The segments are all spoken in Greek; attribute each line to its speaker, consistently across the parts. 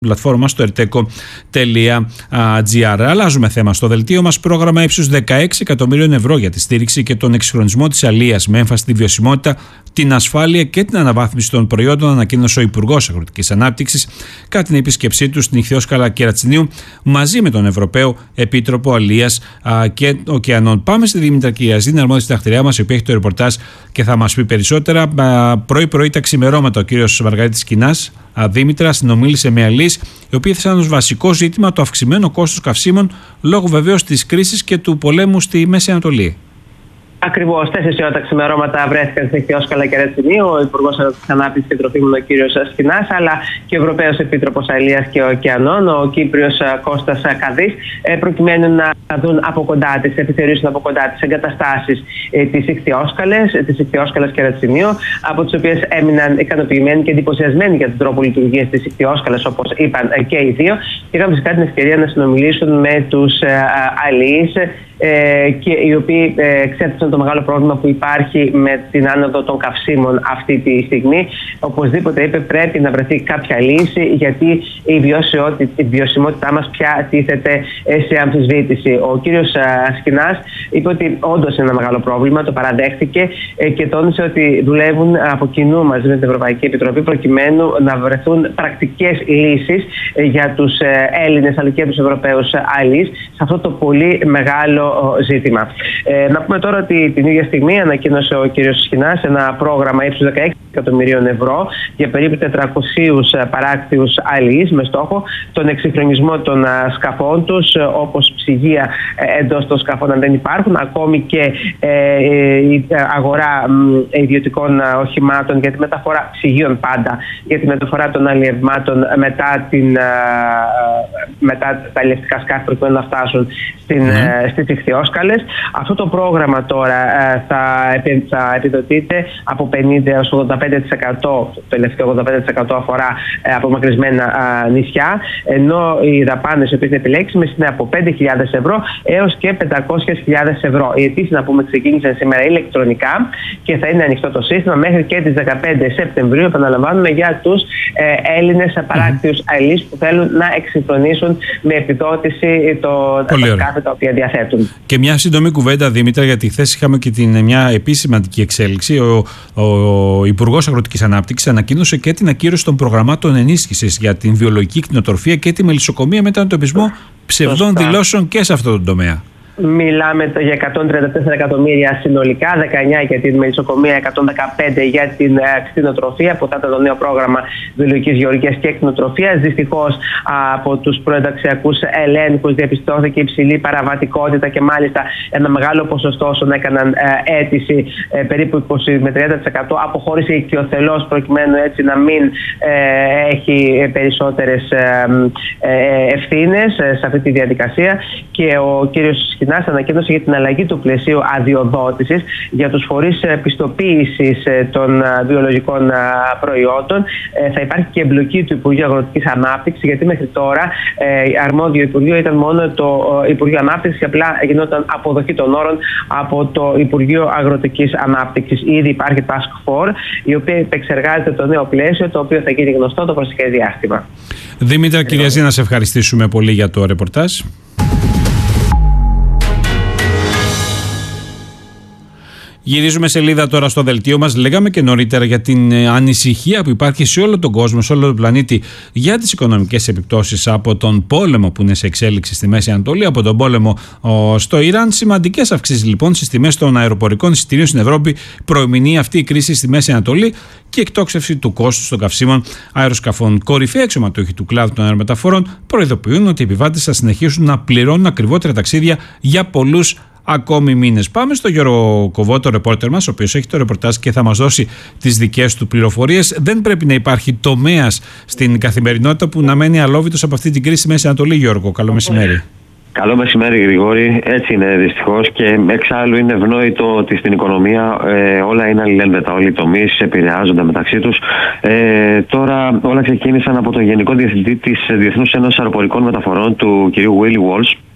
Speaker 1: πλατφόρμα στο erteco.gr. Αλλάζουμε θέμα στο δελτίο μας. Πρόγραμμα ύψους 16 εκατομμύριων ευρώ για τη στήριξη και τον εξυγχρονισμό της αλείας με έμφαση στη βιωσιμότητα, την ασφάλεια και την αναβάθμιση των προϊόντων, ανακοίνωσε ο Υπουργός Αγροτικής Ανάπτυξης κατά την επίσκεψή του στην Ιχθυόσκαλα Κερατσινίου μαζί με τον Ευρωπαίο Επίτροπο Αλείας και Ωκεανών. Πάμε στη Δήμητρα Κυριαζίδη, αρμόδια συντακτηριά μας, η οποία έχει το ρεπορτάζ και θα μας πει περισσότερα. Πρωί-πρωί τα ξημερώματα ο κύριος Μαργαρίτης Κινάς, Δήμητρα, συνομίλησε με αλείς, οι οποίοι έθεσαν ως βασικό ζήτημα το αυξημένο κόστος καυσίμων λόγω βεβαίως της κρίσης και του πολέμου στη Μέση Ανατολή.
Speaker 2: Ακριβώς, 4 ώρα τα ξημερώματα βρέθηκαν στην Ιχθυόσκαλα Κερατσινίου ο Υπουργός Αγροτικής Ανάπτυξης και Τροφίμων, ο κύριος Σκινάς, αλλά και ο Ευρωπαίος Επίτροπος Αλείας και Ωκεανών, ο Κύπριος Κώστας Καδής, προκειμένου να δουν από κοντά τις, επιθεωρήσουν από κοντά τις εγκαταστάσεις της Ιχθυόσκαλας Κερατσινίου, από τις οποίες έμειναν ικανοποιημένοι και εντυπωσιασμένοι για τον τρόπο λειτουργίας της Ιχθυόσκαλας, όπως είπαν και οι δύο, και είχαν φυσικά την ευκαιρία να συνομιλήσουν με τους αλείς, και οι οποίοι εξέτασαν το μεγάλο πρόβλημα που υπάρχει με την άνοδο των καυσίμων αυτή τη στιγμή. Οπωσδήποτε, είπε, πρέπει να βρεθεί κάποια λύση, γιατί η βιωσιμότητά μας πια τίθεται σε αμφισβήτηση. Ο κύριος Σκινάς είπε ότι όντως είναι ένα μεγάλο πρόβλημα, το παραδέχτηκε και τόνισε ότι δουλεύουν από κοινού μαζί με την Ευρωπαϊκή Επιτροπή προκειμένου να βρεθούν πρακτικές λύσεις για τους Έλληνες αλλά και τους Ευρωπαίους αλείς σε αυτό το πολύ μεγάλο ζήτημα. Να πούμε τώρα ότι την ίδια στιγμή ανακοίνωσε ο κ. Σκινάς ένα πρόγραμμα ύψους 16 εκατομμυρίων ευρώ για περίπου 400 παράκτιους αλείς, με στόχο τον εξυγχρονισμό των σκαφών τους, όπως ψυγεία εντός των σκαφών αν δεν υπάρχουν, ακόμη και η αγορά ιδιωτικών οχημάτων για τη μεταφορά ψυγείων, πάντα για τη μεταφορά των αλλιευμάτων μετά τα αλλιευτικά σκάφη προκειμένου να φτάσουν στις Ιχθυόσκαλες. Αυτό το πρόγραμμα τώρα θα επιδοτείται από 50% έως 85%, το τελευταίο 85% αφορά απομακρυσμένα νησιά, ενώ οι δαπάνες οι οποίες είναι επιλέξιμες είναι από 5.000 ευρώ έως και 500.000 ευρώ. Οι αιτήσεις, να πούμε, ξεκίνησαν σήμερα ηλεκτρονικά και θα είναι ανοιχτό το σύστημα μέχρι και τις 15 Σεπτεμβρίου, επαναλαμβάνουμε, για τους Έλληνες παράκτιους αλείς που θέλουν να εξυγχρονίσουν με επιδότηση τα σκάφη τα οποία διαθέτουν.
Speaker 1: Και μια σύντομη κουβέντα, Δήμητρα, γιατί χθες είχαμε και μια επίσης σημαντική εξέλιξη. Ο Υπουργός Αγροτικής Ανάπτυξης ανακοίνωσε και την ακύρωση των προγραμμάτων ενίσχυσης για την βιολογική κτηνοτροφία και τη μελισσοκομεία μετά τον εντοπισμό ψευδών δηλώσεων και σε αυτό το τομέα.
Speaker 2: Μιλάμε για 134 εκατομμύρια συνολικά, 19 για την μελισσοκομεία, 115 για την κτηνοτροφία, που θα ήταν το νέο πρόγραμμα βιολογικής γεωργίας και κτηνοτροφίας. Δυστυχώς από τους προενταξιακούς ελέγχους διαπιστώθηκε υψηλή παραβατικότητα και μάλιστα ένα μεγάλο ποσοστό όσων έκαναν αίτηση, περίπου 20 με 30%, αποχώρησε οικειοθελώς προκειμένου έτσι να μην έχει περισσότερες ευθύνες σε αυτή τη διαδικασία. Και ο κύριος Σκινάς ανακοίνωσε για την αλλαγή του πλαισίου αδειοδότησης για τους φορείς πιστοποίησης των βιολογικών προϊόντων. Θα υπάρχει και εμπλοκή του Υπουργείου Αγροτικής Ανάπτυξης, γιατί μέχρι τώρα αρμόδιο Υπουργείο ήταν μόνο το Υπουργείο Ανάπτυξης και απλά γινόταν αποδοχή των όρων από το Υπουργείο Αγροτικής Ανάπτυξης. Ήδη υπάρχει Task Force, η οποία επεξεργάζεται το νέο πλαίσιο, το οποίο θα γίνει γνωστό το προσεχές διάστημα.
Speaker 1: Δήμητρα Κυριαζίδη, να σε ευχαριστήσουμε πολύ για το ρεπορτάζ. Γυρίζουμε σελίδα τώρα στο δελτίο μας. Λέγαμε και νωρίτερα για την ανησυχία που υπάρχει σε όλο τον κόσμο, σε όλο τον πλανήτη, για τις οικονομικές επιπτώσεις από τον πόλεμο που είναι σε εξέλιξη στη Μέση Ανατολή, από τον πόλεμο στο Ιράν. Σημαντικές αυξήσεις λοιπόν στις τιμές των αεροπορικών εισιτηρίων στην Ευρώπη προημηνεί αυτή η κρίση στη Μέση Ανατολή και εκτόξευση του κόστους των καυσίμων αεροσκαφών. Κορυφαίοι αξιωματούχοι του κλάδου των αερομεταφορών προειδοποιούν ότι οι επιβάτες θα συνεχίσουν να πληρώνουν ακριβότερα ταξίδια για πολλούς ακόμη μήνες. Πάμε στο Γιώργο Κοβό, το ρεπόρτερ μας, ο οποίος έχει το ρεπορτάζ και θα μας δώσει τις δικές του πληροφορίες. Δεν πρέπει να υπάρχει τομέας στην καθημερινότητα που να μένει αλόβητος από αυτή την κρίση Μέση Ανατολή. Γιώργο, καλό μεσημέρι.
Speaker 3: Καλό μεσημέρι, Γρηγόρη. Έτσι είναι δυστυχώς, και εξάλλου είναι ευνόητο ότι στην οικονομία όλα είναι αλληλένδετα. Όλοι οι τομείς επηρεάζονται μεταξύ τους. Τώρα όλα ξεκίνησαν από τον Γενικό Διευθυντή της Διεθνούς Ένωσης Αεροπορικών Μεταφορών, του κ. Willie Walsh,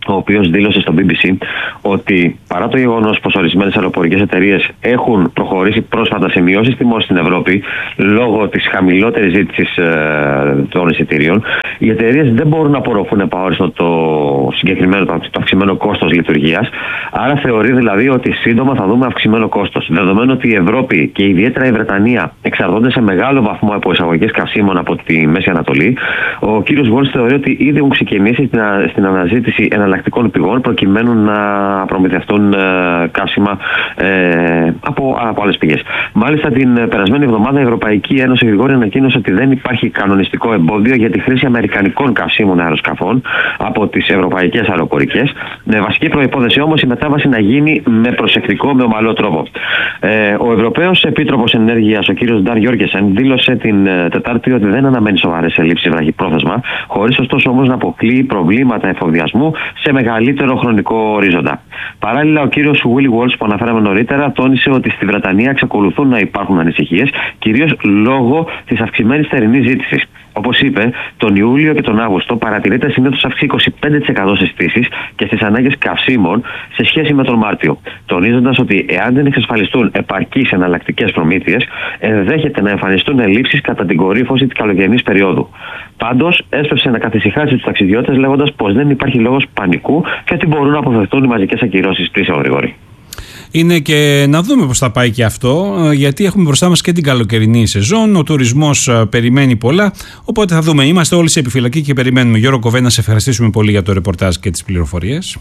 Speaker 3: ο οποίος δήλωσε στο BBC ότι παρά το γεγονός πως ορισμένες αεροπορικές εταιρείες έχουν προχωρήσει πρόσφατα σε μειώσεις τιμών στην Ευρώπη λόγω της χαμηλότερης ζήτησης των εισιτήριων, οι εταιρείες δεν μπορούν να απορροφούν επαόριστο το αυξημένο κόστος λειτουργίας. Άρα θεωρεί δηλαδή ότι σύντομα θα δούμε αυξημένο κόστος. Δεδομένου ότι η Ευρώπη και ιδιαίτερα η Βρετανία εξαρτώνται σε μεγάλο βαθμό από εισαγωγές καυσίμων από τη Μέση Ανατολή, ο κύριος Walsh θεωρεί ότι ήδη έχουν ξεκινήσει στην αναζήτηση εναλλακτικών πηγών προκειμένου να προμηθευτούν καύσιμα από άλλες πηγές. Μάλιστα, την περασμένη εβδομάδα η Ευρωπαϊκή Ένωση Γρηγόρη ανακοίνωσε ότι δεν υπάρχει κανονιστικό εμπόδιο για τη χρήση αμερικανικών καυσίμων αεροσκαφών από τις ευρωπαϊκές αεροπορικές. Με βασική προϋπόθεση όμως η μετάβαση να γίνει με προσεκτικό, με ομαλό τρόπο. Ο Ευρωπαίος Επίτροπος Ενέργειας, ο κύριος Ντάν Γιώργεσεν, δήλωσε την Τετάρτη ότι δεν αναμένει σοβαρές ελλείψεις βραχυπρόθεσμα, χωρίς ωστόσο όμως να αποκλείει προβλήματα εφοδιασμού σε μεγαλύτερο χρονικό ορίζοντα. Παράλληλα, ο κύριος Willie Walsh, που αναφέραμε νωρίτερα, τόνισε ότι στη Βρετανία εξακολουθούν να υπάρχουν ανησυχίες, κυρίως λόγω της αυξημένης θερινής ζήτησης. Όπως είπε, τον Ιούλιο και τον Αύγουστο παρατηρείται συνήθως αύξηση 25% στις στήσεις και στις ανάγκες καυσίμων σε σχέση με τον Μάρτιο. Τονίζοντας ότι εάν δεν εξασφαλιστούν επαρκείς εναλλακτικές προμήθειες, ενδέχεται να εμφανιστούν ελλείψεις κατά την κορύφωση της καλοκαιρινής περίοδου. Πάντως, έσπευσε να καθησυχάσει τους ταξιδιώτες λέγοντας πως δεν υπάρχει λόγος πανικού και ότι μπορούν να αποφευθούν οι μαζικές ακυρώσεις πτήσεων, Γρηγόρη.
Speaker 1: Είναι και να δούμε πώς θα πάει και αυτό, γιατί έχουμε μπροστά μας και την καλοκαιρινή σεζόν, ο τουρισμός περιμένει πολλά, οπότε θα δούμε. Είμαστε όλοι σε επιφυλακή και περιμένουμε. Γιώργο Κοβένα, σε ευχαριστήσουμε πολύ για το ρεπορτάζ και τις πληροφορίες.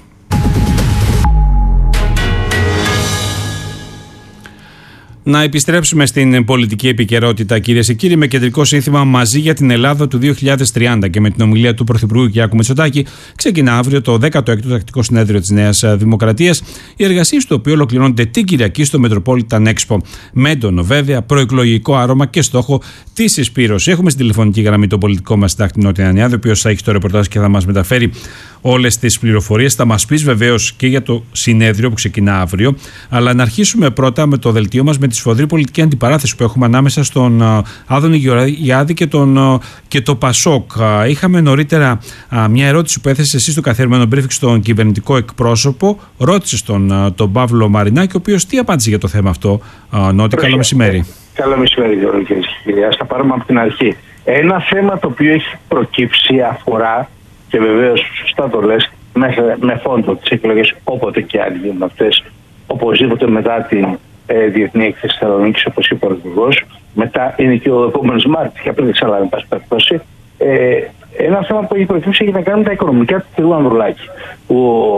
Speaker 1: Να επιστρέψουμε στην πολιτική επικαιρότητα, κυρίες και κύριοι, με κεντρικό σύνθημα «Μαζί για την Ελλάδα του 2030» και με την ομιλία του Πρωθυπουργού Κυριάκου Μητσοτάκη, ξεκινά αύριο το 16ο Τακτικό Συνέδριο της Νέας Δημοκρατίας, οι εργασίες του οποίου ολοκληρώνονται την Κυριακή στο Metropolitan Expo. Με έντονο βέβαια προεκλογικό άρωμα και στόχο τη συσπήρωση. Έχουμε στην τηλεφωνική γραμμή τον πολιτικό μας συντάκτη Νότια Ανιάδη, ο οποίος θα έχει το ρεπορτάζ και θα μας μεταφέρει όλες τις πληροφορίες. Θα μας πεις βεβαίως και για το συνέδριο που ξεκινά αύριο. Αλλά να αρχίσουμε πρώτα με το δελτίο μας, με τη σφοδρή πολιτική αντιπαράθεση που έχουμε ανάμεσα στον Άδωνη Γεωργιάδη και το Πασόκ. Είχαμε νωρίτερα μια ερώτηση που έθεσε εσύ στο καθιερωμένο briefing στον κυβερνητικό εκπρόσωπο. Ρώτησε τον Παύλο Μαρινάκη, ο οποίος τι απάντησε για το θέμα αυτό. Νότι, καλό μεσημέρι.
Speaker 4: Καλό μεσημέρι, Γιώργο και κυρία. Ας τα πάρουμε από την αρχή. Ένα θέμα το οποίο έχει προκύψει αφορά, και βεβαίως σωστά το λες, με φόντο τις εκλογές, όποτε και αν γίνουν αυτές, οπωσδήποτε μετά την Διεθνή Έκθεση Θεσσαλονίκης, όπως είπε ο Υπουργός, μετά είναι και ο επόμενος Μάρτιος, και πριν αλλά εν πάση περιπτώσει. Ένα θέμα που έχει προκύψει έχει να κάνει με τα οικονομικά του κ. Ανδρουλάκη. Ο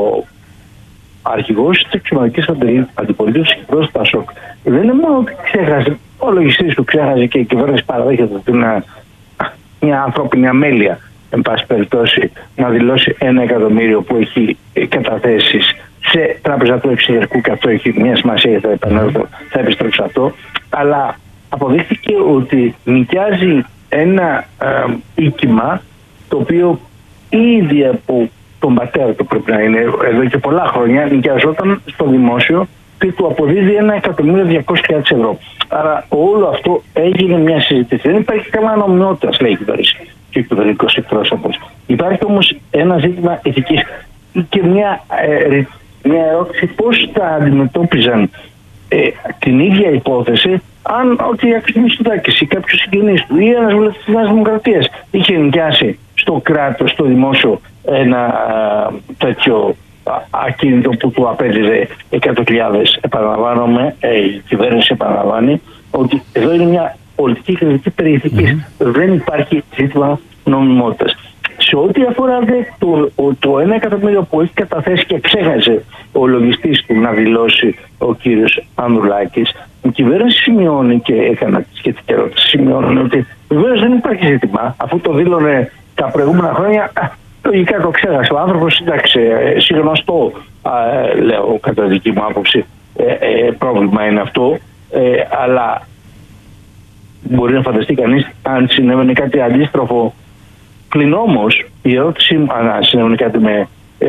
Speaker 4: αρχηγός της εξωματικής αντιπολίτευσης και του Πασόκ δεν είναι μόνο ότι ξέχασε, ο λογιστής του ξέχασε και η κυβέρνηση παραδέχεται ότι είναι μια ανθρώπινη αμέλεια, εν πάση περιπτώσει, να δηλώσει 1 εκατομμύριο που έχει καταθέσεις σε τράπεζα του εξωτερικού, και αυτό έχει μια σημασία, θα επιστρέψω αυτό, αλλά αποδείχθηκε ότι νοικιάζει ένα οίκημα το οποίο ήδη από τον πατέρα του, πρέπει να είναι εδώ και πολλά χρόνια, νοικιαζόταν στο δημόσιο και του αποδίδει 1.200.000 ευρώ. Άρα όλο αυτό έγινε μια συζήτηση. Δεν υπάρχει καμία νομιμότητα, λέει η κυβέρνηση και ο κυβερνητικός εκπρόσωπος. Υπάρχει όμως ένα ζήτημα ηθικής και μια ερώτηση πώς θα αντιμετώπιζαν την ίδια υπόθεση αν ο κ. Μητσοτάκης ή κάποιος συγγενής του ή ένας βουλευτής της Νέας Δημοκρατίας είχε νοικιάσει στο κράτος, στο δημόσιο, ένα τέτοιο ακίνητο που του απέδιδε 100.000. Επαναλαμβάνομαι, η κυβέρνηση επαναλαμβάνει ότι εδώ είναι μια πολιτική κριτική περί ηθικής. Δεν υπάρχει ζήτημα νομιμότητας. Σε ό,τι αφορά το 1 εκατομμύριο που έχει καταθέσει και ξέχασε ο λογιστής του να δηλώσει ο κύριος Ανδρουλάκης, η κυβέρνηση σημειώνει, και έκανα σχετική ερώτηση, σημειώνει ότι βεβαίως δεν υπάρχει ζήτημα, αφού το δήλωνε τα προηγούμενα χρόνια. Λογικά το ξέχασε ο άνθρωπος, εντάξει, συγνωστό, λέω κατά δική μου άποψη, πρόβλημα είναι αυτό, αλλά μπορεί να φανταστεί κανείς αν συνέβαινε κάτι αντίστροφο. Πλην όμως η ερώτηση μου, αν συνέβαινε κάτι με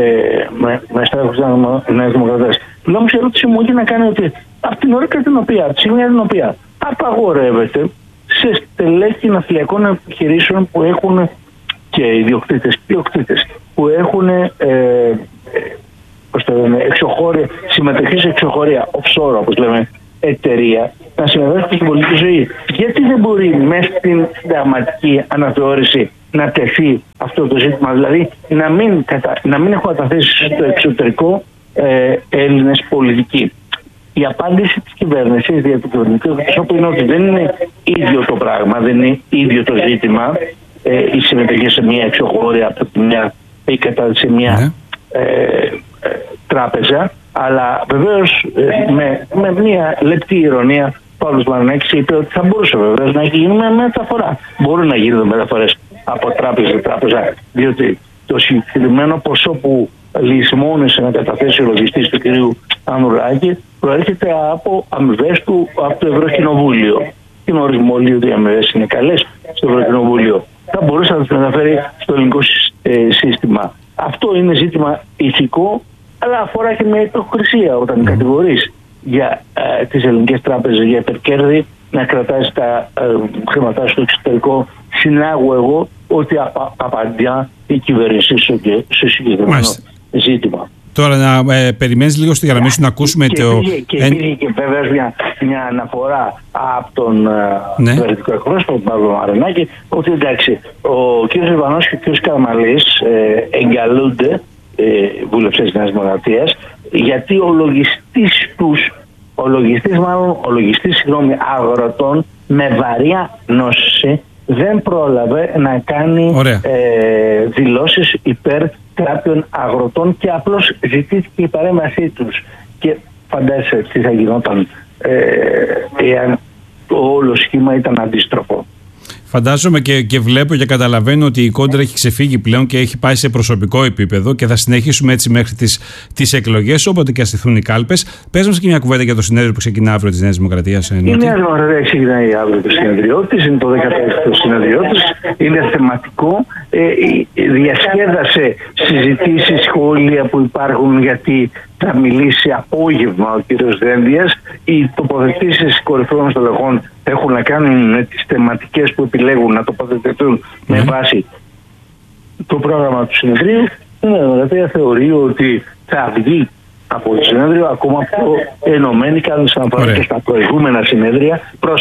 Speaker 4: στέλεχος της Νέας Δημοκρατίας, πλην όμως η ερώτηση μου έχει να κάνει ότι από την ώρα την οποία, από τη στιγμή την οποία απαγορεύεται σε στελέχη ναυτιλιακών επιχειρήσεων που έχουν και ιδιοκτήτες που έχουν συμμετοχή σε εξωχώρια, offshore όπως λέμε, εταιρεία, να συμμετέχει στην πολιτική ζωή. Γιατί δεν μπορεί μέσα στην συνταγματική αναθεώρηση να τεθεί αυτό το ζήτημα, δηλαδή να μην έχουν καταθέσει στο εξωτερικό Έλληνες πολιτικοί? Η απάντηση της κυβέρνησης δια του κυβερνητικού εκπροσώπου είναι ότι δεν είναι ίδιο το πράγμα, δεν είναι ίδιο το ζήτημα η συμμετοχή σε μια εξωχώρια από μια ή κατά σε μια τράπεζα, αλλά βεβαίως με μια λεπτή ηρωνία ο Παύλος Μαρινάκης είπε ότι θα μπορούσε βεβαίως να γίνει με μεταφορά. Μπορούν να γίνουν μεταφορές από τράπεζα σε τράπεζα, διότι το συγκεκριμένο ποσό που λησμόνησε να καταθέσει ο λογιστής του κ. Ανδρουλάκη προέρχεται από αμοιβές του από το Ευρωκοινοβούλιο. Τι γνωρίζουμε όλοι ότι οι αμοιβές είναι καλές στο Ευρωκοινοβούλιο. Θα μπορούσε να τις μεταφέρει στο ελληνικό σύστημα. Αυτό είναι ζήτημα ηθικό, αλλά αφορά και μια υποκρισία όταν κατηγορείς για τις ελληνικές τράπεζες για υπερκέρδη να κρατάς τα χρήματά στο εξωτερικό. Συνάγω εγώ ότι απαντά η κυβέρνηση στο συγκεκριμένο ζήτημα.
Speaker 1: Τώρα να περιμένεις λίγο στη γραμμή σου να ακούσουμε
Speaker 4: και υπήρχε και βεβαίως μια αναφορά από τον κυβερνητικό εκπρόσωπο, τον Παύλο Μαρινάκη, ότι εντάξει, ο κ. Ιβανός και ο κ. Καραμαλής εγκαλούνται, βουλευτές της Νέας Δημοκρατίας, γιατί ο λογιστής αγροτών με βαριά νόσηση δεν πρόλαβε να κάνει δηλώσεις υπέρ κάποιων αγροτών και απλώς ζητήθηκε η παρέμβασή τους. Και φαντάζεσαι τι θα γινόταν εάν το όλο σχήμα ήταν αντίστροφο.
Speaker 1: Φαντάζομαι και βλέπω και καταλαβαίνω ότι η κόντρα έχει ξεφύγει πλέον και έχει πάει σε προσωπικό επίπεδο και θα συνεχίσουμε έτσι μέχρι τις εκλογές, όποτε και αστηθούν οι κάλπες. Πες μας και μια κουβέντα για το συνέδριο που ξεκινά αύριο της Νέας Δημοκρατίας.
Speaker 4: Η Νέα Δημοκρατία ξεκινάει αύριο το συνέδριό της, είναι το 16ο συνέδριό της, είναι θεματικό. Διασκέδασε συζητήσεις, σχόλια που υπάρχουν γιατί θα μιλήσει απόγευμα ο κ. Δένδιας. Οι τοποθετήσεις κορυφαίων στελεχών έχουν να κάνουν με τις θεματικές που επιλέγουν να τοποθετηθούν με βάση το πρόγραμμα του συνεδρίου. Η Νέα Δημοκρατία θεωρεί ότι θα βγει από το συνέδριο ακόμα πιο ενωμένη, κάνοντας αναφορά και στα προηγούμενα συνέδρια,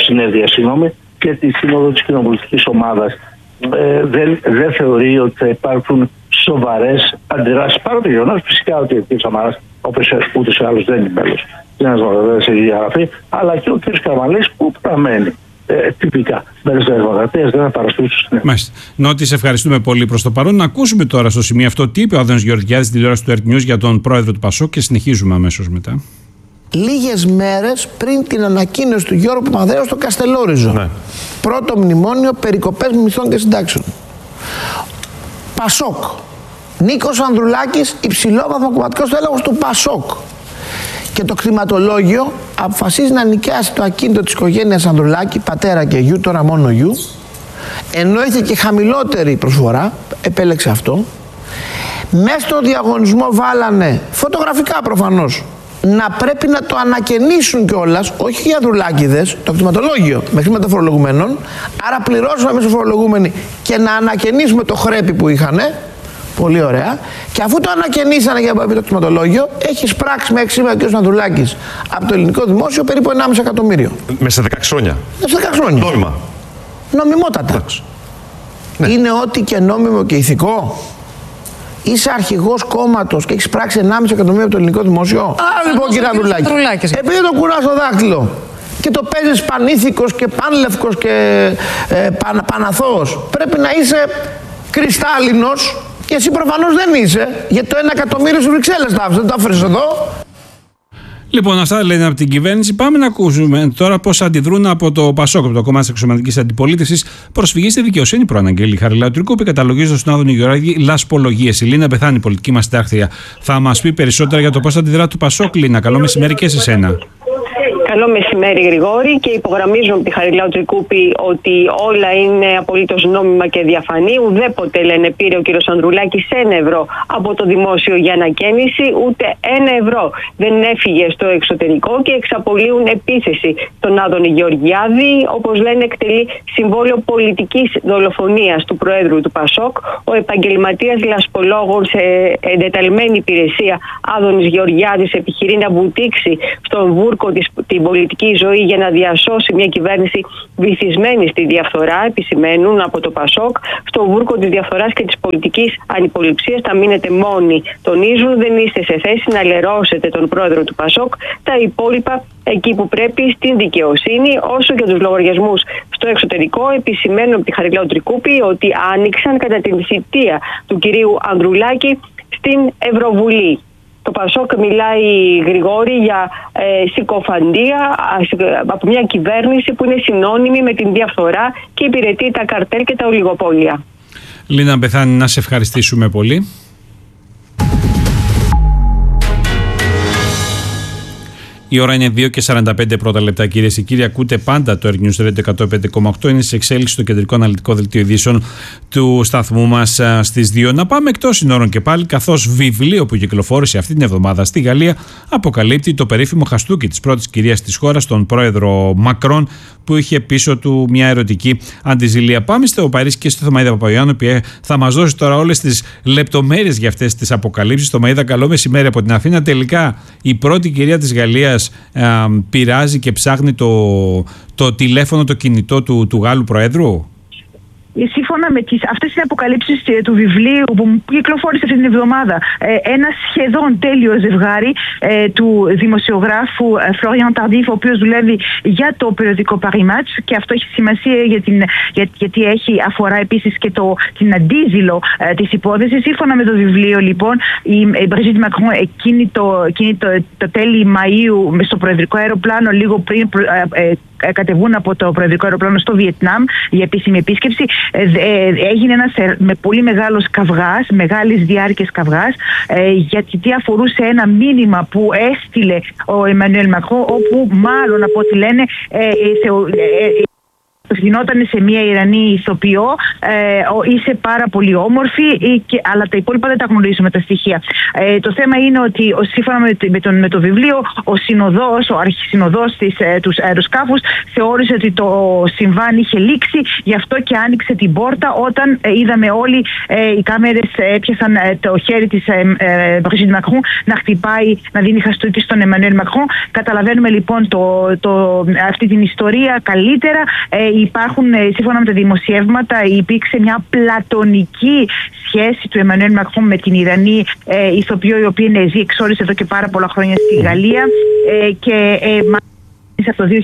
Speaker 4: και τη σύνοδο της κοινοβουλευτικής ομάδας. Δεν θεωρεί ότι θα υπάρχουν σοβαρές αντιδράσεις, παρά το γεγονός φυσικά ότι ο κ. Σαμαράς, όπως ούτως ή άλλως δεν είναι μέλος της Νέας Δημοκρατίας, έχει διαγραφεί, αλλά και ο κ. Καραμαλής που παραμένει τυπικά μέλος της Νέας Δημοκρατίας, δεν θα παραστούν στο συνέδριο.
Speaker 1: Μάλιστα. Νότι, σε ευχαριστούμε πολύ προς το παρόν. Να ακούσουμε τώρα στο σημείο αυτό τι είπε ο Άδωνης Γεωργιάδης στην τηλεόραση του Earth News για τον πρόεδρο του ΠΑΣΟΚ και συνεχίζουμε αμέσως μετά.
Speaker 5: Λίγες μέρες πριν την ανακοίνωση του Γιώργου Παπανδρέου στο Καστελόριζο. Ναι. Πρώτο μνημόνιο, περικοπές μισθών και συντάξεων. ΠΑΣΟΚ. Νίκος Ανδρουλάκης, υψηλόβαθμο κομματικός στέλεχος του ΠΑΣΟΚ. Και το κτηματολόγιο αποφασίζει να νοικιάσει το ακίνητο της οικογένειας Ανδρουλάκη, πατέρα και γιου, τώρα μόνο γιου, ενώ είχε και χαμηλότερη προσφορά, επέλεξε αυτό. Μέσα στο διαγωνισμό βάλανε, φωτογραφικά προφανώς, να πρέπει να το ανακαινήσουν κιόλας, όχι οι Ανδρουλάκηδες, το κτηματολόγιο με χρήματα φορολογουμένων. Άρα πληρώσουμε εμείς οι φορολογούμενοι και να ανακαινήσουμε το χρέπι που είχανε. Πολύ ωραία. Και αφού το ανακαινήσανε για το κτηματολόγιο, έχει σπράξει μέχρι σήμερα ο κ. Ανδρουλάκης από το ελληνικό δημόσιο περίπου 1,5 εκατομμύριο.
Speaker 6: Μέσα σε 16 χρόνια.
Speaker 5: Μέσα σε 16 χρόνια.
Speaker 6: Νόμιμα.
Speaker 5: Νομιμότατα. Ναι. Είναι ό,τι και νόμιμο και ηθικό. Είσαι αρχηγός κόμματος και έχεις πράξει 1,5 εκατομμύριο από το ελληνικό δημόσιο. Άρα λοιπόν, κύριε Ανδρουλάκη, επειδή το κουράς στο δάχτυλο και το παίζεις πανήθικος και πανλευκος και παναθώος, πρέπει να είσαι κρυστάλλινος και εσύ προφανώς δεν είσαι, γιατί το 1 εκατομμύριο στις Βρυξέλλες δεν το άφερες εδώ.
Speaker 1: Λοιπόν, αυτά λένε από την κυβέρνηση. Πάμε να ακούσουμε τώρα πώς αντιδρούν από το ΠΑΣΟΚ, από το κόμμα της εξωματικής αντιπολίτευσης, προσφυγή στη δικαιοσύνη προαναγγέλει Χαριλαοτρικού, που καταλογίζει στον Άδωνη Γεωργιάδη λασπολογίες. Η Λίνα Πεθάνη, πολιτική μας συντάκτρια, θα μας πει περισσότερα για το πώς αντιδρά το ΠΑΣΟΚ. Λίνα, καλό μεσημέρι και σε σένα.
Speaker 6: Καλό μεσημέρι, Γρηγόρη, και υπογραμμίζουν τη Χαριλάου Τρικούπη ότι όλα είναι απολύτως νόμιμα και διαφανή. Ουδέποτε, λένε, πήρε ο κ. Ανδρουλάκης 1 ευρώ από το δημόσιο για ανακαίνιση, ούτε 1 ευρώ δεν έφυγε στο εξωτερικό, και εξαπολύουν επίθεση στον Άδωνη Γεωργιάδη. Όπως λένε, εκτελεί συμβόλαιο πολιτικής δολοφονίας του Προέδρου του ΠΑΣΟΚ. Ο επαγγελματίας λασπολόγος σε εντεταλμένη υπηρεσία Άδωνης Γεωργιάδης επιχειρεί να βουτήξει στον βούρκο την πολιτική ζωή για να διασώσει μια κυβέρνηση βυθισμένη στη διαφθορά, επισημαίνουν από το ΠΑΣΟΚ. Στο βούρκο της διαφθοράς και της πολιτικής ανυποληψίας θα μείνετε μόνοι, τονίζουν. Δεν είστε σε θέση να λερώσετε τον πρόεδρο του ΠΑΣΟΚ. Τα υπόλοιπα εκεί που πρέπει, στην δικαιοσύνη. Όσο για τους λογαριασμούς στο εξωτερικό, επισημαίνουν από τη Χαριλάου Τρικούπη ότι άνοιξαν κατά την θητεία του κυρίου Ανδρουλάκη στην Ευρωβουλή. Το ΠΑΣΟΚ μιλάει, Γρηγόρη, για συκοφαντία από μια κυβέρνηση που είναι συνώνυμη με την διαφθορά και υπηρετεί τα καρτέλ και τα ολιγοπόλια.
Speaker 1: Λίνα Μπεθάνη, να σε ευχαριστήσουμε πολύ. Η ώρα είναι 2:45 πρώτα λεπτά, κυρίες και κύριοι. Ακούτε πάντα το News Radio 105,8. Είναι σε εξέλιξη στο κεντρικό αναλυτικό δελτίο ειδήσεων του σταθμού μας στις 2. Να πάμε εκτός συνόρων και πάλι, καθώς βιβλίο που κυκλοφόρησε αυτή την εβδομάδα στη Γαλλία αποκαλύπτει το περίφημο χαστούκι της πρώτης κυρίας της χώρας, τον πρόεδρο Μακρόν, που είχε πίσω του μια ερωτική αντιζηλία. Πάμε στο Παρίσι και στο Θωμαΐδα Παπαγιάννου, που θα μας δώσει τώρα όλες τις λεπτομέρειες για αυτές τις αποκαλύψεις. Θωμαΐδα, καλό μεσημέρι από την Αθήνα. Τελικά η πρώτη κυρία της Γαλλίας πειράζει και ψάχνει το τηλέφωνο, το κινητό του Γάλλου Προέδρου.
Speaker 7: Σύμφωνα με αυτές τις αποκαλύψεις του βιβλίου που κυκλοφόρησε αυτή την εβδομάδα, ένα σχεδόν τέλειο ζευγάρι του δημοσιογράφου Florian Tardif, ο οποίος δουλεύει για το περιοδικό Paris Match, και αυτό έχει σημασία γιατί αφορά επίσης και την αντίζηλο της υπόθεσης. Σύμφωνα με το βιβλίο, λοιπόν, η Brigitte Macron εκείνη το τέλη Μαΐου στο προεδρικό αεροπλάνο, λίγο πριν κατεβούν από το προεδρικό αεροπλάνο στο Βιετνάμ για επίσημη επίσκεψη, έγινε ένας με πολύ μεγάλος καυγάς, μεγάλης διάρκειας καυγάς, γιατί αφορούσε ένα μήνυμα που έστειλε ο Εμμανουέλ Μακρόν, όπου μάλλον από ό,τι λένε γινόταν σε μια Ιρανή ηθοποιό, είσαι πάρα πολύ όμορφη, αλλά τα υπόλοιπα δεν τα γνωρίζουμε τα στοιχεία. Το θέμα είναι ότι σύμφωνα με το βιβλίο, ο αρχισυνοδός του αεροσκάφους θεώρησε ότι το συμβάν είχε λήξει, γι' αυτό και άνοιξε την πόρτα όταν είδαμε όλοι, οι κάμερες έπιασαν το χέρι της Brigitte Macron να χτυπάει, να δίνει χαστούκι στον Emmanuel Macron. Καταλαβαίνουμε λοιπόν αυτή την ιστορία καλύτερα. Υπάρχουν, σύμφωνα με τα δημοσιεύματα, υπήρξε μια πλατωνική σχέση του Εμμανουέλ Μακρόν με την Ιρανή ηθοποιό, η οποία ζει εξόρισε εδώ και πάρα πολλά χρόνια στη Γαλλία, και από το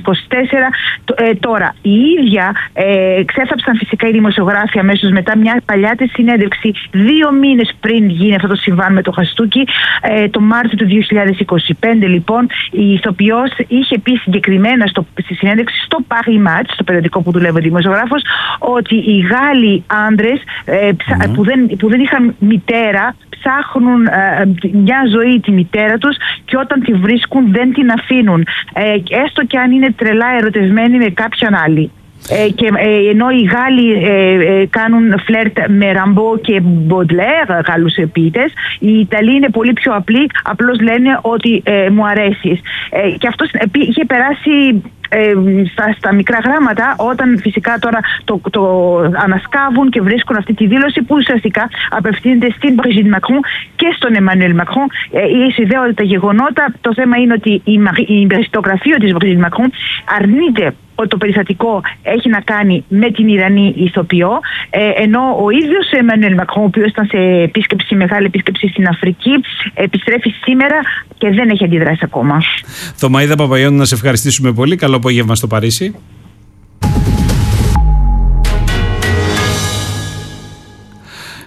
Speaker 7: 2024. Τώρα, οι ίδια ξέφαψαν φυσικά οι δημοσιογράφοι αμέσως μετά μια παλιά της συνέντευξη 2 μήνες πριν γίνει αυτό το συμβάν με το χαστούκι, το Μάρτιο του 2025. Λοιπόν, η ηθοποιός είχε πει συγκεκριμένα στη συνέντευξη στο Paris Match, στο περιοδικό που δουλεύει ο δημοσιογράφος, ότι οι Γάλλοι άντρες που δεν είχαν μητέρα ψάχνουν μια ζωή τη μητέρα τους, και όταν τη βρίσκουν δεν την αφήνουν, έστω και αν είναι τρελά ερωτευμένοι με κάποιον άλλη. Και ενώ οι Γάλλοι κάνουν φλερτ με Ραμπό και Μποντλέρ, Γάλλους ποιητές, οι Ιταλοί είναι πολύ πιο απλοί, απλώς λένε ότι μου αρέσεις. Και αυτό είχε περάσει στα μικρά γράμματα, όταν φυσικά τώρα το ανασκάβουν και βρίσκουν αυτή τη δήλωση που ουσιαστικά απευθύνεται στην Brigitte Macron και στον Emmanuel Macron. Είσαι ιδέα τα γεγονότα. Το θέμα είναι ότι η περιστογραφία της Brigitte Macron αρνείται ότι το περιστατικό έχει να κάνει με την Ιρανή ηθοποιό, ενώ ο ίδιος ο Emmanuel Macron, ο οποίος ήταν σε μεγάλη επίσκεψη στην Αφρική, επιστρέφει σήμερα και δεν έχει αντιδράσει ακόμα.
Speaker 1: Θωμαΐδα Παπαγιάννου, να σε ευχαριστήσουμε πολύ. Καλό απόγευμα στο Παρίσι.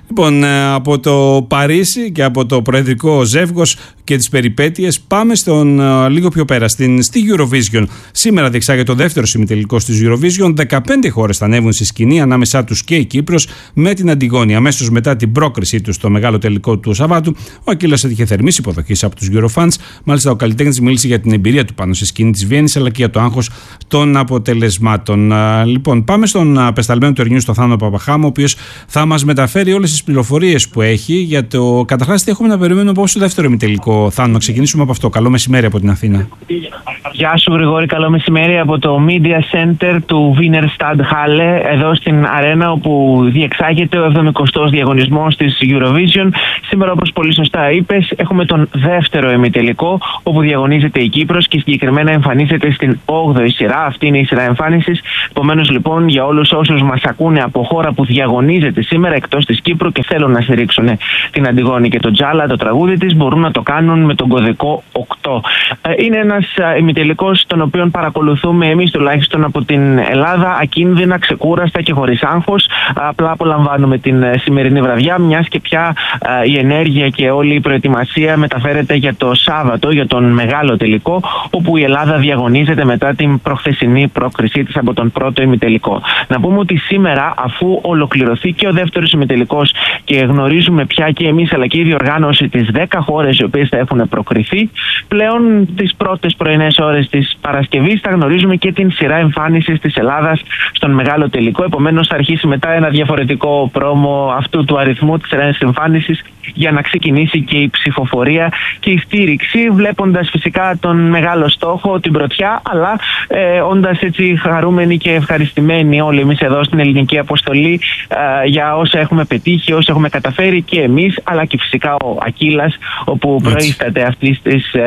Speaker 1: Λοιπόν, από το Παρίσι και από το προεδρικό ζεύγος και τις περιπέτειες πάμε λίγο πιο πέρα, στη Eurovision. Σήμερα διεξάγεται το δεύτερο ημιτελικός της Eurovision. 15 χώρες θα ανέβουν στη σκηνή, ανάμεσά τους και η Κύπρος με την Αντιγόνη. Αμέσως μετά την πρόκρισή τους στο μεγάλο τελικό του Σαββάτου, ο Ακύλας έτυχε θερμής υποδοχής από τους Eurofans. Μάλιστα, ο καλλιτέχνης μίλησε για την εμπειρία του πάνω στη σκηνή της Βιέννης, αλλά και για το άγχος των αποτελεσμάτων. Λοιπόν, πάμε στον απεσταλμένο του Ερνιού, στο Θάνο Παπαχάμο, ο οποίος θα μας μεταφέρει όλες τις πληροφορίες που έχει για το. Καταρχάς, τι έχουμε να περιμένουμε από το δεύτερο ημιτελικό. Θάνο, να ξεκινήσουμε από αυτό. Καλό μεσημέρι από την Αθήνα.
Speaker 8: Γεια σου, Γρηγόρη. Καλό μεσημέρι από το Media Center του Wiener Stadthalle, εδώ στην αρένα όπου διεξάγεται ο 70ος διαγωνισμός της Eurovision. Σήμερα, όπως πολύ σωστά είπες, έχουμε τον δεύτερο ημιτελικό, όπου διαγωνίζεται η Κύπρος και συγκεκριμένα εμφανίζεται στην 8η σειρά. Αυτή είναι η σειρά εμφάνισης. Επομένως, λοιπόν, για όλους όσους μας ακούνε από χώρα που διαγωνίζεται σήμερα εκτός της Κύπρου και θέλουν να στηρίξουν την Αντιγόνη και τον Τζάλα, το τραγούδι της, μπορούν να το κάνουν με τον κωδικό 8. Είναι ένας ημιτελικός τον οποίο παρακολουθούμε εμείς τουλάχιστον από την Ελλάδα, ακίνδυνα, ξεκούραστα και χωρίς άγχος. Απλά απολαμβάνουμε την σημερινή βραδιά, μιας και πια η ενέργεια και όλη η προετοιμασία μεταφέρεται για το Σάββατο, για τον μεγάλο τελικό, όπου η Ελλάδα διαγωνίζεται μετά την προχθεσινή πρόκρισή της από τον πρώτο ημιτελικό. Να πούμε ότι σήμερα, αφού ολοκληρωθεί και ο δεύτερος ημιτελικός και γνωρίζουμε πια και εμείς αλλά και η διοργάνωση τις 10 χώρες οι οποίες θα έχουν προκριθεί, πλέον τις πρώτες πρωινές ώρες της Παρασκευής θα γνωρίζουμε και την σειρά εμφάνισης της Ελλάδας στον μεγάλο τελικό. Επομένως, θα αρχίσει μετά ένα διαφορετικό πρόμο αυτού του αριθμού της σειράς εμφάνισης για να ξεκινήσει και η ψηφοφορία και η στήριξη, βλέποντας φυσικά τον μεγάλο στόχο, την πρωτιά, αλλά όντας έτσι χαρούμενοι και ευχαριστημένοι όλοι εμείς εδώ στην ελληνική αποστολή για όσα έχουμε πετύχει, όσα έχουμε καταφέρει και εμείς, αλλά και φυσικά ο Ακύλας, όπου προείσταται αυτής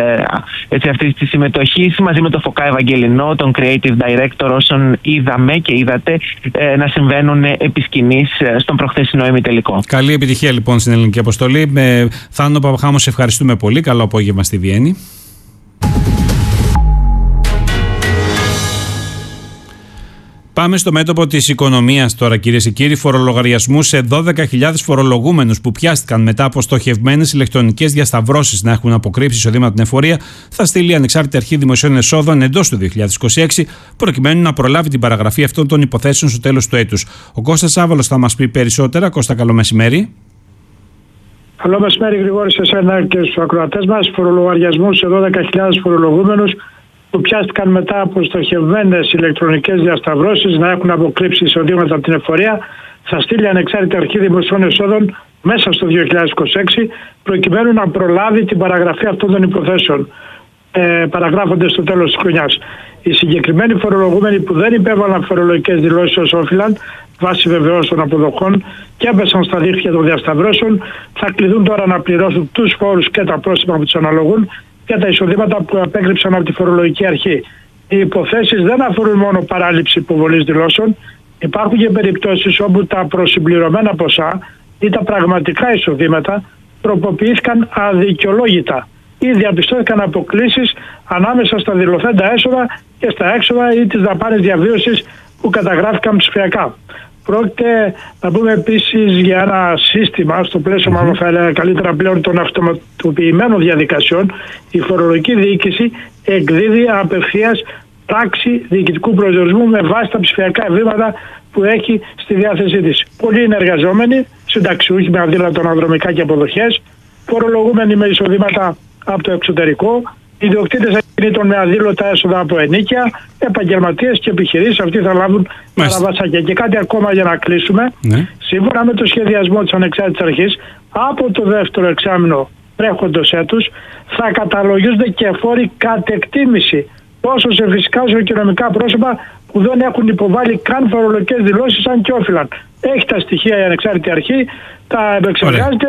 Speaker 8: της συμμετοχής μαζί με τον Φωκά Ευαγγελινό, τον Creative Director, όσων είδαμε και είδατε να συμβαίνουν επί σκηνής στον προχθεσινό ημιτελικό.
Speaker 1: Καλή επιτυχία λοιπόν στην ελληνική αποστολή. Με Θάνο Παπαχάμο, σε ευχαριστούμε πολύ. Καλό απόγευμα στη Βιέννη. Πάμε στο μέτωπο της οικονομίας τώρα, κυρίες και κύριοι. Φορολογαριασμού σε 12.000 φορολογούμενους που πιάστηκαν μετά από στοχευμένες ηλεκτρονικές διασταυρώσεις να έχουν αποκρύψει εισοδήματα την εφορία, θα στείλει η Ανεξάρτητη Αρχή Δημοσίων Εσόδων εντός του 2026, προκειμένου να προλάβει την παραγραφή αυτών των υποθέσεων στο τέλος του έτους. Ο Κώστας Άβαλος θα μας πει περισσότερα. Κώστα, καλό μεσημέρι.
Speaker 9: Καλό μεσημέρι, Γρηγόρη, σε εσένα και στους ακροατές μας. Φορολογαριασμού σε 12.000 φορολογούμενους που πιάστηκαν μετά από στοχευμένες ηλεκτρονικές διασταυρώσεις να έχουν αποκρύψει εισοδήματα από την εφορία, θα στείλει η Ανεξάρτητη Αρχή Δημοσίων Εσόδων μέσα στο 2026, προκειμένου να προλάβει την παραγραφή αυτών των υποθέσεων. Παραγράφονται στο τέλος της χρονιάς. Οι συγκεκριμένοι φορολογούμενοι που δεν υπέβαλαν φορολογικές δηλώσεις ως όφυλαν, βάσει βεβαιώς των αποδοχών, και έπεσαν στα δίχτυα των διασταυρώσεων, θα κληθούν τώρα να πληρώσουν τους φόρους και τα πρόστιμα που τους αναλογούν και τα εισοδήματα που απέκρυψαν από τη φορολογική αρχή. Οι υποθέσεις δεν αφορούν μόνο παράληψη υποβολής δηλώσεων, υπάρχουν και περιπτώσεις όπου τα προσυμπληρωμένα ποσά ή τα πραγματικά εισοδήματα τροποποιήθηκαν αδικαιολόγητα ή διαπιστώθηκαν αποκλίσεις ανάμεσα στα δηλωθέντα έσοδα και στα έξοδα ή τις δαπάνες διαβίωσης που καταγράφηκαν ψηφιακά. Πρόκειται να πούμε επίσης για ένα σύστημα, στο πλαίσιο μάλλον θα έλεγα καλύτερα πλέον των αυτοματοποιημένων διαδικασιών. Η φορολογική διοίκηση εκδίδει απευθείας πράξη διοικητικού προσδιορισμού με βάση τα ψηφιακά ευρήματα που έχει στη διάθεσή της. Πολλοί είναι εργαζόμενοι, συνταξιούχοι με αδύνατα αναδρομικά και αποδοχές, φορολογούμενοι με εισοδήματα από το εξωτερικό, ιδιοκτήτες ακινήτων με αδήλωτα έσοδα από ενοίκια, επαγγελματίες και επιχειρήσεις. Αυτοί θα λάβουν παραβασάκια. Και κάτι ακόμα για να κλείσουμε. Σύμφωνα με το σχεδιασμό της Ανεξάρτητης Αρχής, από το δεύτερο εξάμηνο τρέχοντος έτους θα καταλογίζονται και φόροι κατ' εκτίμηση, τόσο σε φυσικά όσο και νομικά πρόσωπα που δεν έχουν υποβάλει καν φορολογικές δηλώσεις αν και όφυλαν. Έχει τα στοιχεία η Ανεξάρτητη Αρχή, τα επεξεργάζεται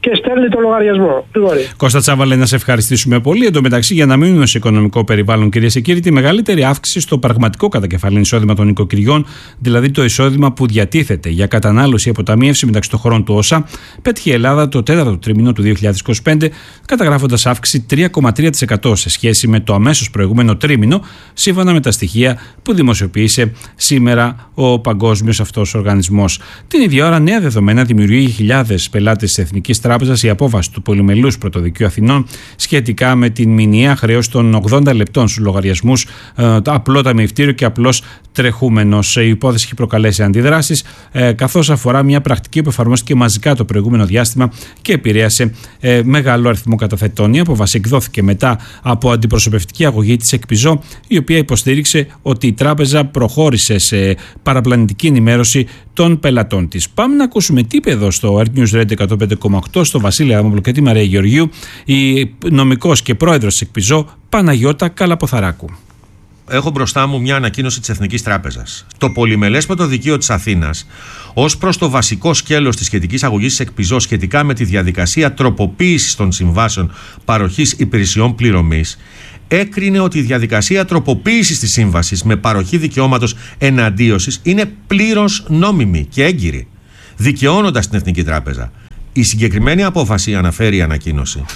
Speaker 9: και στέλνει το λογαριασμό.
Speaker 1: Κώστα Τσάβαλε, να σε ευχαριστήσουμε πολύ. Εν τω μεταξύ, για να μείνουμε σε οικονομικό περιβάλλον, κυρίες και κύριοι, τη μεγαλύτερη αύξηση στο πραγματικό κατακεφαλήν εισόδημα των νοικοκυριών, δηλαδή το εισόδημα που διατίθεται για κατανάλωση ή αποταμίευση μεταξύ των χωρών του ΩΣΑ, πέτυχε η Ελλάδα το 4ο τρίμηνο του 2025, καταγράφοντας αύξηση 3,3% σε σχέση με το αμέσως προηγούμενο τρίμηνο, σύμφωνα με τα στοιχεία που δημοσιοποίησε σήμερα ο παγκόσμιος αυτός οργανισμός. Την ίδια ώρα, νέα δεδομένα δημιουργεί χιλιάδες πελάτες της Εθνικής Τράπεζας η απόφαση του Πολυμελούς Πρωτοδικείου Αθηνών σχετικά με την μηνιαία χρέωση των 80 λεπτών στους λογαριασμούς, απλό ταμιευτήριο και απλός τρεχούμενος. Η υπόθεση έχει προκαλέσει αντιδράσεις, καθώς αφορά μια πρακτική που εφαρμόστηκε μαζικά το προηγούμενο διάστημα και επηρέασε μεγάλο αριθμό καταθετών. Η απόφαση εκδόθηκε μετά από αντιπροσωπευτική αγωγή της ΕΚΠΙΖΟ, η οποία υποστήριξε ότι η τράπεζα προχώρησε σε παραπλανητική ενημέρωση των πελατών της. Πάμε να ακούσουμε τι είπε εδώ στο Earth News Radio 105,8 στο Βασίλη Αδαμόπουλο και τη Μαρία Γεωργίου η νομικός και πρόεδρος της ΕΚΠΙΖΟ Παναγιώτα Καλαποθαράκου.
Speaker 10: Έχω μπροστά μου μια ανακοίνωση της Εθνικής Τράπεζας. Το Πολυμελές Πρωτοδικείο της Αθήνας, ως προς το βασικό σκέλος της σχετικής αγωγής της ΕΚΠΙΖΟ σχετικά με τη διαδικασία τροποποίησης των συμβάσεων παροχής υπηρεσιών πληρωμής, έκρινε ότι η διαδικασία τροποποίησης της σύμβασης με παροχή δικαιώματος εναντίωσης είναι πλήρως νόμιμη και έγκυρη, δικαιώνοντας την Εθνική Τράπεζα. Η συγκεκριμένη απόφαση, αναφέρει η ανακοίνωση,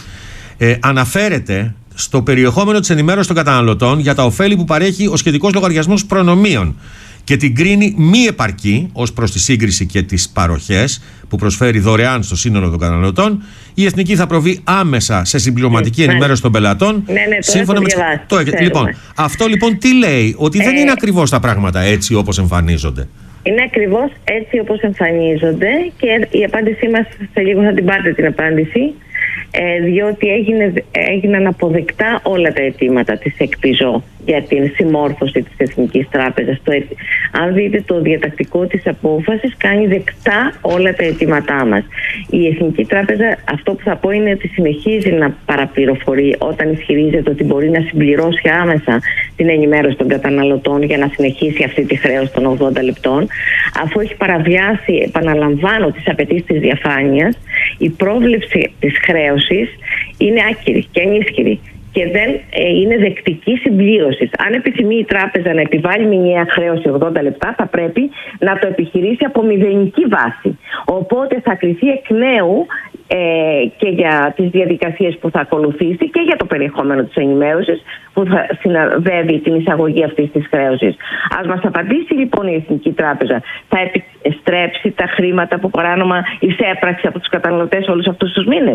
Speaker 10: αναφέρεται στο περιεχόμενο της ενημέρωσης των καταναλωτών για τα ωφέλη που παρέχει ο σχετικός λογαριασμός προνομίων και την κρίνει μη επαρκή ως προς τη σύγκριση και τις παροχές που προσφέρει δωρεάν στο σύνολο των καταναλωτών. Η Εθνική θα προβεί άμεσα σε συμπληρωματική ενημέρωση των πελατών.
Speaker 6: Σύμφωνα με
Speaker 10: λοιπόν, αυτό λοιπόν τι λέει? Ότι δεν είναι ακριβώς τα πράγματα έτσι όπως εμφανίζονται.
Speaker 6: Είναι ακριβώς έτσι όπως εμφανίζονται και η απάντησή μας σε λίγο θα την πάρετε την απάντηση, διότι έγιναν αποδεκτά όλα τα αιτήματα της ΕΚΠΙΖΟ για την συμμόρφωση της Εθνικής Τράπεζας. Αν δείτε το διατακτικό της απόφασης, κάνει δεκτά όλα τα αιτήματά μας. Η Εθνική Τράπεζα, αυτό που θα πω είναι ότι συνεχίζει να παραπληροφορεί όταν ισχυρίζεται ότι μπορεί να συμπληρώσει άμεσα την ενημέρωση των καταναλωτών για να συνεχίσει αυτή τη χρέωση των 80 λεπτών, αφού έχει παραβιάσει, επαναλαμβάνω, τις απαιτήσεις της διαφάνειας. Η πρόβλεψη της χρέωσης είναι άκυρη και ανίσχυρη και δεν είναι δεκτική συμπλήρωση. Αν επιθυμεί η τράπεζα να επιβάλλει μηνιαία χρέωση 80 λεπτά, θα πρέπει να το επιχειρήσει από μηδενική βάση. Οπότε θα κριθεί εκ νέου και για τις διαδικασίες που θα ακολουθήσει και για το περιεχόμενο της ενημέρωσης που θα συναδεύει την εισαγωγή αυτής της χρέωσης. Ας μας απαντήσει λοιπόν η Εθνική Τράπεζα, θα επιστρέψει τα χρήματα που παράνομα εισέπραξε από τους καταναλωτές όλους αυτούς τους μήνες?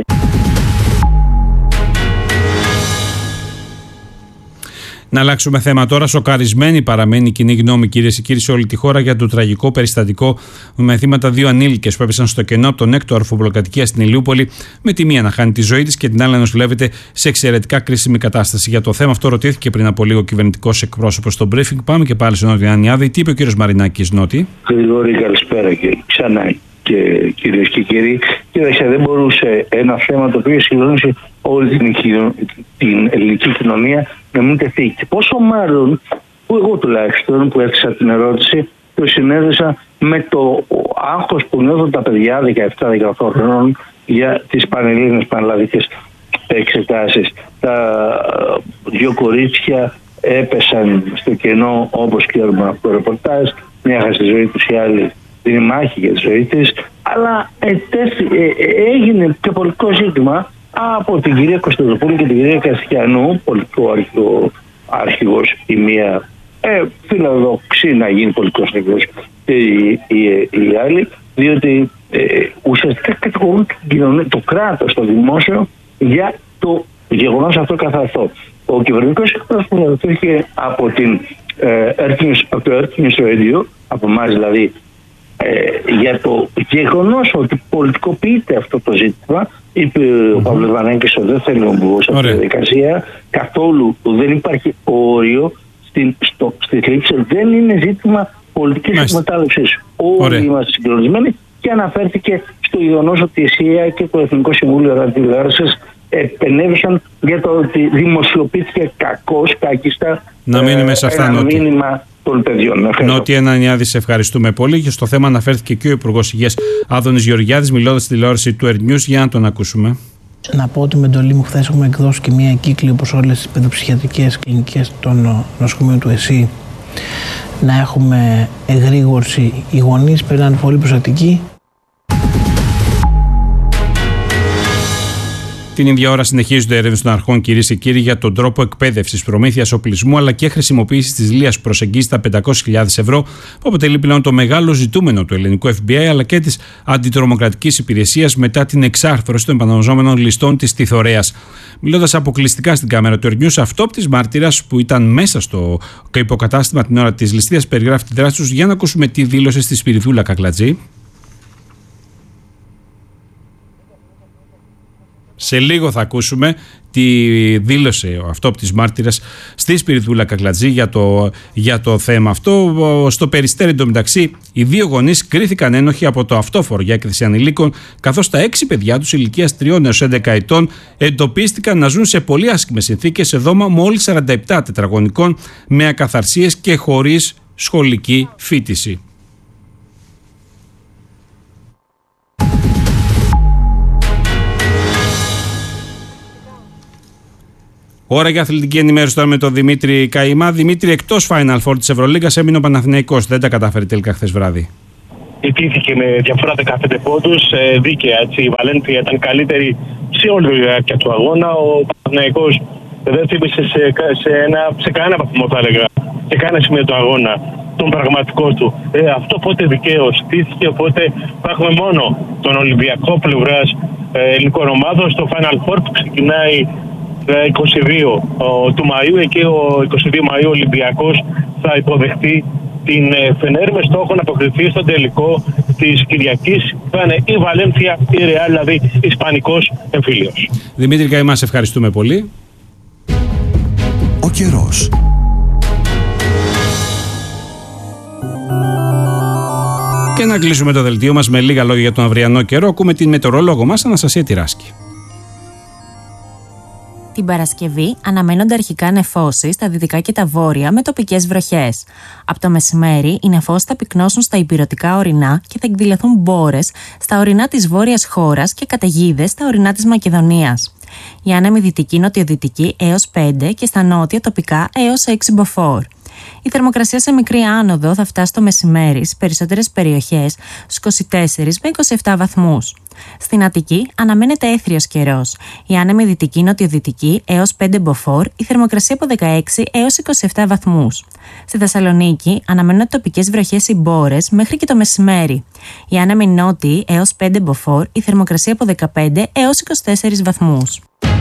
Speaker 1: Να αλλάξουμε θέμα τώρα. Σοκαρισμένη παραμένει η κοινή γνώμη, κυρίες και κύριοι, σε όλη τη χώρα για το τραγικό περιστατικό με θύματα δύο ανήλικες που έπεσαν στο κενό από τον 6ο ορφοπλοκατοικία στην Ηλιούπολη, με τη μία να χάνει τη ζωή της και την άλλη να νοσηλεύεται σε εξαιρετικά κρίσιμη κατάσταση. Για το θέμα αυτό ρωτήθηκε πριν από λίγο ο κυβερνητικός εκπρόσωπος στο briefing. Πάμε και πάλι στον Νότι Ανιάδη. Τι είπε ο κύριος Μαρινάκης, Νότι?
Speaker 4: Γρηγόρη, καλησπέρα και ξανά. Και κυρίες και κύριοι, κοίταξε, δεν μπορούσε ένα θέμα το οποίο συγκλώνησε όλη την ελληνική κοινωνία να μην τεθεί. Και πόσο μάλλον που εγώ τουλάχιστον που έθεσα την ερώτηση το συνέδεσα με το άγχος που νιώθουν τα παιδιά 17-18 χρόνων για τις πανελλήνιες πανελλαδικές εξετάσεις. Τα δύο κορίτσια έπεσαν στο κενό, όπως ξέρουμε από το ρεπορτάζ, μια έχασε τη ζωή τους, η άλλη την μάχη για τη ζωή της, αλλά έγινε και πολιτικό ζήτημα από την κυρία Κωνσταντοπούλου και την κυρία Καστιανού, πολιτικό αρχηγός η μία, φιλοδοξεί να γίνει πολιτικός αρχηγός η άλλη, διότι ουσιαστικά κατηγορούν το κράτος, το δημόσιο, για το γεγονός αυτό καθ' αυτό. Ο κυβερνητικός εκπρόσωπος ρωτήθηκε από το Earth News Radio, από εμάς δηλαδή, για το γεγονός ότι πολιτικοποιείται αυτό το ζήτημα. Είπε ο Παύλος Βανέγκης ότι δεν θέλει να μπω σε αυτή τη διαδικασία. Καθόλου δεν υπάρχει όριο στη θλίψη. Δεν είναι ζήτημα πολιτικής εκμετάλλευσης. Όλοι είμαστε συγκλονισμένοι και αναφέρθηκε στο γεγονός ότι η ΕΣΥΑ και το Εθνικό Συμβούλιο Ραδιοτηλεόρασης επενέβησαν για το ότι δημοσιοποιήθηκε κάκιστα
Speaker 1: να μείνουμε σε αυτά,
Speaker 4: ένα μήνυμα των παιδιών.
Speaker 1: Νότια Ανανιάδη, σε ευχαριστούμε πολύ. Και στο θέμα αναφέρθηκε και ο Υπουργός Υγείας Άδωνης Γεωργιάδης, μιλώντας στη τηλεόραση του Earth News. Για να τον ακούσουμε.
Speaker 5: Να πω ότι με εντολή μου χθες έχουμε εκδώσει και μία εγκύκλιο, όπως όλες τις παιδοψυχιατρικές κλινικές των νοσοκομείων του ΕΣΥ, να έχουμε εγρήγορση. Οι γονείς πρέπει να είναι πολύ προσεκτικοί.
Speaker 1: Την ίδια ώρα συνεχίζονται έρευνες των αρχών, κυρίες και κύριοι, για τον τρόπο εκπαίδευσης, προμήθειας οπλισμού αλλά και χρησιμοποίησης της Λίας που προσεγγίζει τα 500.000 ευρώ, που αποτελεί πλέον το μεγάλο ζητούμενο του ελληνικού FBI αλλά και της αντιτρομοκρατικής υπηρεσίας μετά την εξάρθρωση των επαναλαμβανόμενων ληστών της Τιθωρέας. Μιλώντας αποκλειστικά στην κάμερα του Earth News, αυτόπτης μάρτυρας που ήταν μέσα στο υποκατάστημα την ώρα της ληστείας περιγράφει τη δράση τους. Για να ακούσουμε τι δήλωσε στη Σπυριδούλα Κακλατζή. Σε λίγο θα ακούσουμε τι δήλωσε ο αυτόπτης μάρτυρας στη Σπυριδούλα Κακλατζή για το θέμα αυτό. Στο Περιστέρι, εντωμεταξύ, οι δύο γονείς κρίθηκαν ένοχοι από το αυτόφορο για έκθεση ανηλίκων, καθώς τα 6 παιδιά τους ηλικίας 3 έως 11 ετών εντοπίστηκαν να ζουν σε πολύ άσχημες συνθήκες σε δώμα μόλις 47 τετραγωνικών, με ακαθαρσίες και χωρίς σχολική φοιτηση. Ώρα για αθλητική ενημέρωση τώρα με τον Δημήτρη Καημά. Δημήτρη, εκτός Final Four της Ευρωλίγκας έμεινε ο Παναθηναϊκός. Δεν τα κατάφερε τελικά χθες βράδυ.
Speaker 11: Ιτήθηκε με διαφορά 15 πόντους, δίκαια. Η Βαλένθια ήταν καλύτερη σε όλη τη διάρκεια του αγώνα. Ο Παναθηναϊκός δεν θύμισε σε κανένα βαθμό, θα έλεγα, σε κανένα σημείο του αγώνα τον πραγματικό του. Αυτό πότε δικαίως στήθηκε, οπότε θα έχουμε μόνο τον Ολυμπιακό πλευράς ελληνικών ομάδων στο Final Four που ξεκινάει 22 του Μαΐου. Εκεί ο 22 Μαΐου ο Ολυμπιακός θα υποδεχτεί την Φενέρ με στόχο να αποκριθεί στο τελικό της Κυριακής. Θα είναι η Βαλένθια, η Ρεάλ, δηλαδή ισπανικός εμφύλιος.
Speaker 1: Δημήτρη Καημά, σε ευχαριστούμε πολύ.
Speaker 12: Ο καιρός.
Speaker 1: Και να κλείσουμε το δελτίο μας με λίγα λόγια για τον αυριανό καιρό. Ακούμε την μετεωρολόγο μας, Αναστασία Τυράσκη.
Speaker 13: Την Παρασκευή αναμένονται αρχικά νεφώσεις στα δυτικά και τα βόρεια με τοπικές βροχές. Από το μεσημέρι οι νεφώσεις θα πυκνώσουν στα ηπειρωτικά ορεινά και θα εκδηλωθούν μπόρες στα ορεινά της βόρειας χώρας και καταιγίδες στα ορεινά της Μακεδονίας. Η άνεμη δυτική νοτιοδυτική έως 5 και στα νότια τοπικά έως 6 μποφόρ. Η θερμοκρασία σε μικρή άνοδο θα φτάσει το μεσημέρι στις περισσότερες περιοχές στους 24 με 27 βαθμούς. Στην Αττική αναμένεται έθριος καιρός. Η άνεμη δυτική νοτιοδυτική έως 5 μποφόρ, η θερμοκρασία από 16 έως 27 βαθμούς. Στη Θεσσαλονίκη αναμένονται τοπικές βροχές ή μπόρες μέχρι και το μεσημέρι. Η άνεμη νότιη έως 5 μποφόρ, η θερμοκρασία από 15 έως 24 βαθμούς.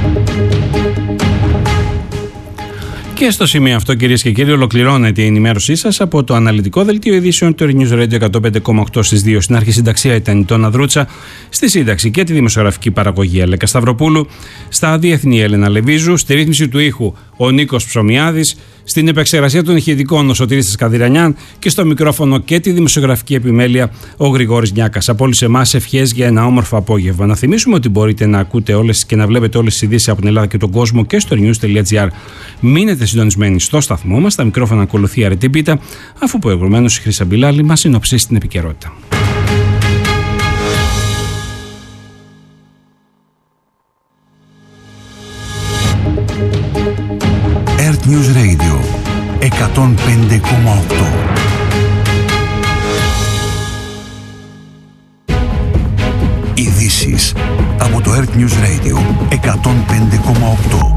Speaker 1: Και στο σημείο αυτό, κυρίες και κύριοι, ολοκληρώνεται η ενημέρωσή σας από το αναλυτικό δελτίο ειδήσεων του News Radio 105,8 στις 2. Στην αρχισυνταξία ήταν η Τόνα Δρούτσα, στη σύνταξη και τη δημοσιογραφική παραγωγή Αλέκα Σταυροπούλου, στα διεθνή Έλενα Λεβίζου, στη ρύθμιση του ήχου ο Νίκος Ψωμιάδης, στην επεξεργασία των ηχητικών ο Σωτήρης Καδηρανιάν και στο μικρόφωνο και τη δημοσιογραφική επιμέλεια ο Γρηγόρης Νιάκας. Από όλους εμάς ευχές για ένα όμορφο απόγευμα. Να θυμίσουμε ότι μπορείτε να ακούτε όλες και να βλέπετε όλες τις ειδήσεις από την Ελλάδα και τον κόσμο και στο news.gr. Μείνετε συντονισμένοι στο σταθμό μας. Τα μικρόφωνα ακολουθεί η Αρετή Πίτα, αφού προηγουμένως η Χρύσα Μπιλάλη μας συνοψίσει την επικαιρότητα.
Speaker 12: Earth News Radio 105,8. Ειδήσεις από το Earth News Radio 105,8.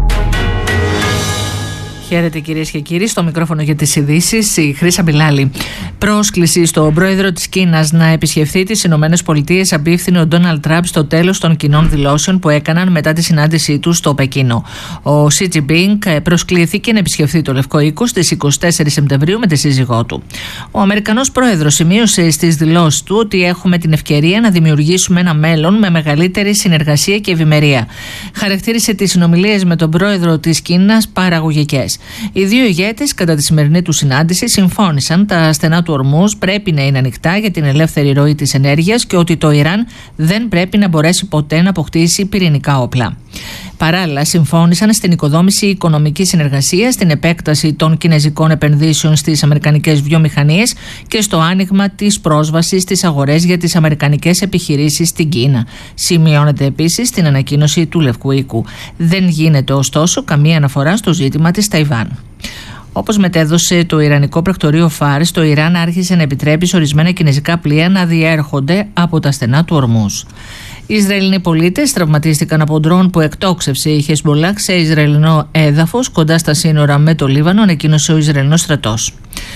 Speaker 14: Χαίρετε κυρίες και κύριοι, στο μικρόφωνο για τις ειδήσεις η Χρύσα Μπιλάλη. Πρόσκληση στον πρόεδρο της Κίνας να επισκεφθεί τις Ηνωμένες Πολιτείες απίφθινε ο Ντόναλντ Τραμπ στο τέλος των κοινών δηλώσεων που έκαναν μετά τη συνάντησή του στο Πεκίνο. Ο Σι Τζινπίνγκ προσκλήθηκε να επισκεφθεί το Λευκό Οίκο στις 24 Σεπτεμβρίου με τη σύζυγό του. Ο Αμερικανός πρόεδρος σημείωσε στις δηλώσεις του ότι έχουμε την ευκαιρία να δημιουργήσουμε ένα μέλλον με μεγαλύτερη συνεργασία και ευημερία. Χαρακτήρισε τις συνομιλίες με τον πρόεδρο της Κίνας παραγωγικές. Οι δύο ηγέτες κατά τη σημερινή του συνάντηση συμφώνησαν τα στενά του Ορμούζ πρέπει να είναι ανοιχτά για την ελεύθερη ροή της ενέργειας και ότι το Ιράν δεν πρέπει να μπορέσει ποτέ να αποκτήσει πυρηνικά όπλα. Παράλληλα, συμφώνησαν στην οικοδόμηση οικονομικής συνεργασίας, στην επέκταση των κινεζικών επενδύσεων στις αμερικανικές βιομηχανίες και στο άνοιγμα της πρόσβασης στις αγορές για τις αμερικανικές επιχειρήσεις στην Κίνα. Σημειώνεται επίσης στην ανακοίνωση του Λευκού Οίκου. Δεν γίνεται ωστόσο καμία αναφορά στο ζήτημα της Ταϊβάν. Όπως μετέδωσε το Ιρανικό πρακτορείο Φάρς, το Ιράν άρχισε να επιτρέπει σε ορισμένα κινεζικά πλοία να διέρχονται από τα στενά του Ορμούζ. Οι Ισραηλινοί πολίτες τραυματίστηκαν από ντρόν που εκτόξευσε η Χεσμολάχ σε Ισραηλινό έδαφος κοντά στα σύνορα με το Λίβανο, ανακοίνωσε ο Ισραηλινός στρατός.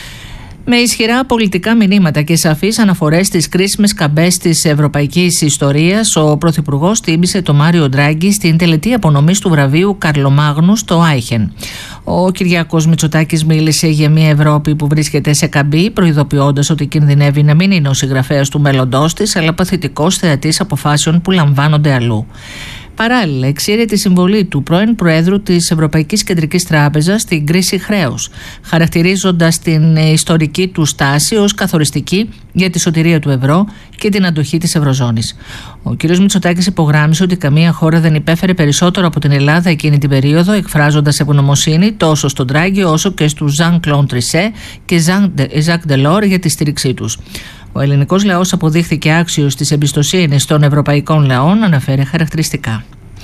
Speaker 14: Με ισχυρά πολιτικά μηνύματα και σαφείς αναφορές στις κρίσιμες καμπές της ευρωπαϊκής ιστορίας, ο Πρωθυπουργός τίμησε τον Μάριο Ντράγκη στην τελετή απονομής του βραβείου Καρλομάγνου στο Άιχεν. Ο Κυριάκος Μητσοτάκης μίλησε για μια Ευρώπη που βρίσκεται σε καμπή, προειδοποιώντας ότι κινδυνεύει να μην είναι ο συγγραφέας του μέλλοντός της, αλλά παθητικός θεατής αποφάσεων που λαμβάνονται αλλού. Παράλληλα, εξήρε τη συμβολή του πρώην Προέδρου της Ευρωπαϊκής Κεντρικής Τράπεζας στην κρίση χρέους, χαρακτηρίζοντας την ιστορική του στάση ως καθοριστική για τη σωτηρία του ευρώ και την αντοχή της Ευρωζώνης. Ο κ. Μητσοτάκης υπογράμμισε ότι καμία χώρα δεν υπέφερε περισσότερο από την Ελλάδα εκείνη την περίοδο, εκφράζοντας ευγνωμοσύνη τόσο στον Ντράγκη όσο και στους Ζαν Κλοντ Τρισέ και Ζακ Ντελόρ για τη στήριξή τους. Ο ελληνικός λαός αποδείχθηκε άξιος της εμπιστοσύνης των ευρωπαϊκών λαών, αναφέρει χαρακτηριστικά.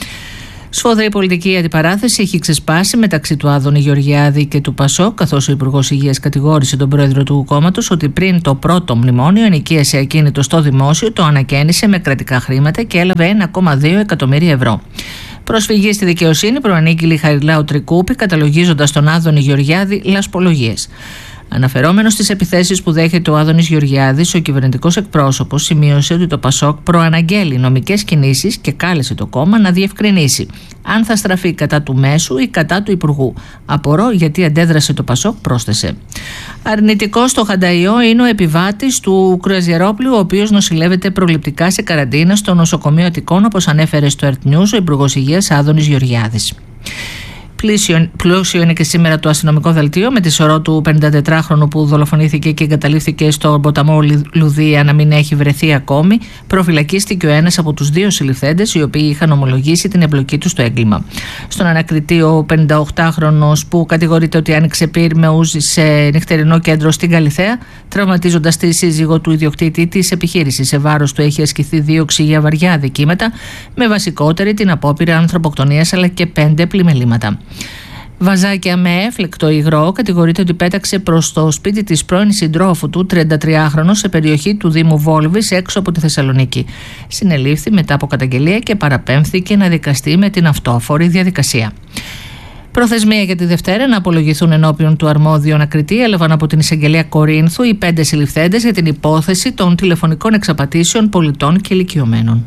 Speaker 14: Σφοδρή πολιτική αντιπαράθεση έχει ξεσπάσει μεταξύ του Άδωνη Γεωργιάδη και του Πασόκ, καθώς ο Υπουργός Υγείας κατηγόρησε τον πρόεδρο του κόμματος ότι πριν το πρώτο μνημόνιο ενοικίασε ακίνητο στο δημόσιο, το ανακαίνισε με κρατικά χρήματα και έλαβε 1,2 εκατομμύρια ευρώ. Προσφυγή στη δικαιοσύνη προανήγγειλε η Χαριλάου Τρικούπη, καταλογίζοντας τον Άδωνη Γεωργιάδη λασπολογίες. Αναφερόμενος στις επιθέσεις που δέχεται ο Άδωνης Γεωργιάδης, ο κυβερνητικός εκπρόσωπος σημείωσε ότι το Πασόκ προαναγγέλει νομικές κινήσεις και κάλεσε το κόμμα να διευκρινίσει αν θα στραφεί κατά του μέσου ή κατά του Υπουργού. Απορώ γιατί αντέδρασε το Πασόκ, πρόσθεσε. Αρνητικός στο Χανταϊό είναι ο επιβάτης του κρουαζιερόπλοιου, ο οποίος νοσηλεύεται προληπτικά σε καραντίνα στο νοσοκομείο Αττικών, όπως ανέφερε στο Earth News ο Υπουργός Υγείας Άδωνης Γεωργιάδης. Πλούσιο είναι και σήμερα το αστυνομικό δελτίο, με τη σωρό του 54χρονου που δολοφονήθηκε και εγκαταλείφθηκε στον ποταμό Λουδία να μην έχει βρεθεί ακόμη. Προφυλακίστηκε ο ένας από τους δύο συλληφθέντες, οι οποίοι είχαν ομολογήσει την εμπλοκή του στο έγκλημα. Στον ανακριτή, ο 58χρονος που κατηγορείται ότι άνοιξε πυρ με ούζι σε νυχτερινό κέντρο στην Καλιθέα, τραυματίζοντας τη σύζυγο του ιδιοκτήτη της επιχείρησης. Σε βάρος του έχει ασκηθεί δίωξη για βαριά αδικήματα, με βασικότερη την απόπειρα ανθρωποκτονίας αλλά και 5 πλημελήματα. Βαζάκια με έφλεκτο υγρό κατηγορείται ότι πέταξε προς το σπίτι της πρώην συντρόφου του, 33χρονος, σε περιοχή του Δήμου Βόλβης έξω από τη Θεσσαλονίκη. Συνελήφθη μετά από καταγγελία και παραπέμφθηκε να δικαστεί με την αυτόφορη διαδικασία. Προθεσμία για τη Δευτέρα να απολογηθούν ενώπιον του αρμόδιου ανακριτή έλαβαν από την εισαγγελία Κορίνθου οι 5 συλληφθέντες για την υπόθεση των τηλεφωνικών εξαπατήσεων πολιτών και ηλικιωμένων.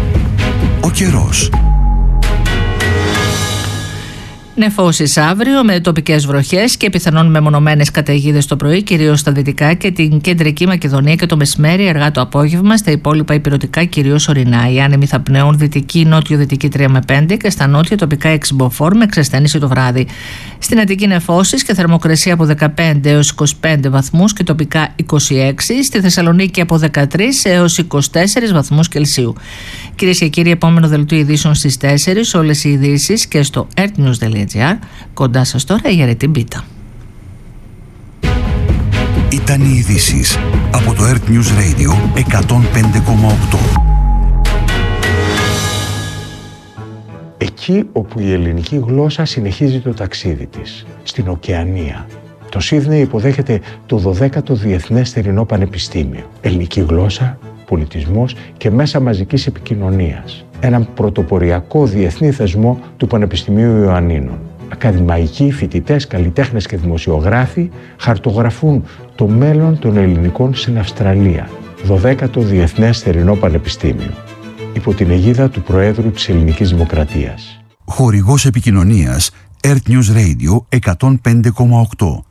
Speaker 12: Ο καιρός.
Speaker 14: Νεφώσεις αύριο με τοπικές βροχές και πιθανόν μεμονωμένες καταιγίδες το πρωί, κυρίως στα δυτικά και την κεντρική Μακεδονία και το μεσημέρι, αργά το απόγευμα στα υπόλοιπα ηπειρωτικά, κυρίως ορεινά. Οι άνεμοι θα πνέουν δυτική, νότιο-δυτική 3 με 5 και στα νότια τοπικά 6 μποφόρ με εξασθένηση το βράδυ. Στην Αττική νεφώσεις και θερμοκρασία από 15 έως 25 βαθμούς και τοπικά 26, στη Θεσσαλονίκη από 13 έως 24 βαθμούς Κελσίου. Κυρίες και κύριοι, επόμενο δελτίο ειδήσεων στις 4, όλες οι ειδήσεις και στο earthnews.gr. Κοντά σας τώρα η Αρετή Μπίτα.
Speaker 12: Ήταν οι ειδήσεις από το Earth News Radio 105,8.
Speaker 15: Εκεί όπου η ελληνική γλώσσα συνεχίζει το ταξίδι της, στην Οκεανία. Το Σίδνεϊ υποδέχεται το 12ο Διεθνές Θερινό Πανεπιστήμιο. Ελληνική γλώσσα, πολιτισμός και μέσα μαζικής επικοινωνίας. Έναν πρωτοποριακό διεθνή θεσμό του Πανεπιστημίου Ιωαννίνων. Ακαδημαϊκοί, φοιτητές, καλλιτέχνες και δημοσιογράφοι χαρτογραφούν το μέλλον των ελληνικών στην Αυστραλία. 12ο Διεθνές Θερινό Πανεπιστήμιο. Υπό την αιγίδα του Προέδρου της Ελληνικής Δημοκρατίας.
Speaker 12: Χορηγός επικοινωνίας Earth News Radio 105,8.